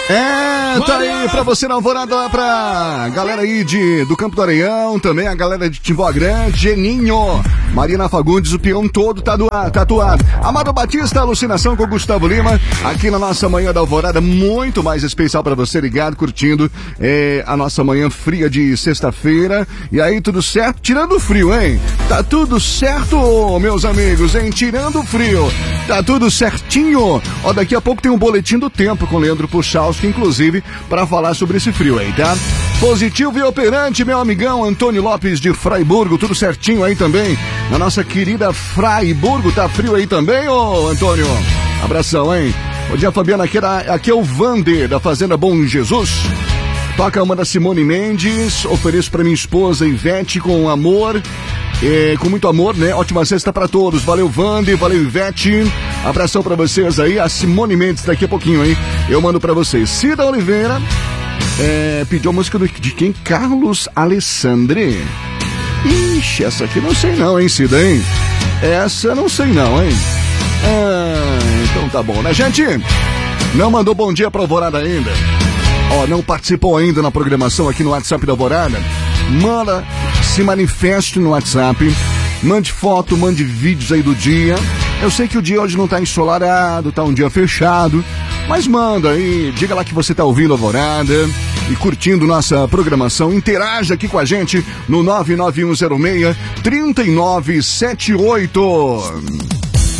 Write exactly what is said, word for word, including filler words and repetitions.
É, tá aí pra você na Alvorada, pra galera aí de, do Campo do Areião, também a galera de Timbó Grande, Geninho, Marina Fagundes, o peão todo tá tatuado. Amado Batista, alucinação com Gustavo Lima, aqui na nossa manhã da Alvorada, muito mais especial pra você ligado, curtindo é, a nossa manhã fria de sexta-feira. E aí, tudo certo? Tirando o frio, hein? Tá tudo certo, meus amigos, hein? Tirando o frio, tá tudo certinho. Ó, daqui a pouco tem um boletim do tempo com o Leandro Puchalski, inclusive, para falar sobre esse frio aí, tá? Positivo e operante, meu amigão Antônio Lopes de Fraiburgo, tudo certinho aí também. Na nossa querida Fraiburgo, tá frio aí também, ô Antônio? Abração, hein? Bom dia, Fabiana, aqui, era, aqui é o Vander, da Fazenda Bom Jesus. Toca uma da Simone Mendes, ofereço pra minha esposa Ivete com amor, é, com muito amor, né? Ótima sexta pra todos, valeu Vander, valeu Ivete, abração pra vocês aí, a Simone Mendes daqui a pouquinho, hein? Eu mando pra vocês. Cida Oliveira, é, pediu a música do, de quem? Carlos Alessandre. Ixi, essa aqui não sei não, hein, Cida, hein? Essa não sei não, hein? Ah, então tá bom, né, gente? Não mandou bom dia pra Alvorada ainda? Ó, não participou ainda na programação aqui no WhatsApp da Alvorada? Manda, se manifeste no WhatsApp, mande foto, mande vídeos aí do dia. Eu sei que o dia hoje não tá ensolarado, tá um dia fechado, mas manda aí, diga lá que você tá ouvindo a Alvorada e curtindo nossa programação. Interaja aqui com a gente no nove nove um zero seis, três nove sete oito.